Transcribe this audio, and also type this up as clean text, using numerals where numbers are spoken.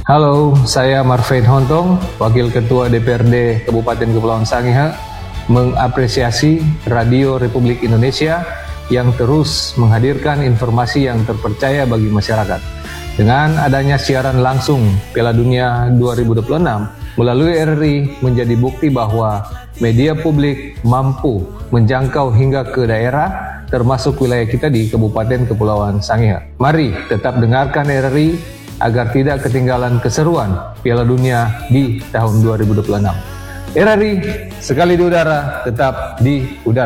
Halo, saya Marvin Hontong, Wakil Ketua DPRD Kabupaten Kepulauan Sangihe, mengapresiasi Radio Republik Indonesia yang terus menghadirkan informasi yang terpercaya bagi masyarakat. Dengan adanya siaran langsung Piala Dunia 2026 melalui RRI menjadi bukti bahwa media publik mampu menjangkau hingga ke daerah, termasuk wilayah kita di Kabupaten Kepulauan Sangihe. Mari tetap dengarkan RRI agar tidak ketinggalan keseruan Piala Dunia di tahun 2026. RRI, sekali di udara, tetap di udara.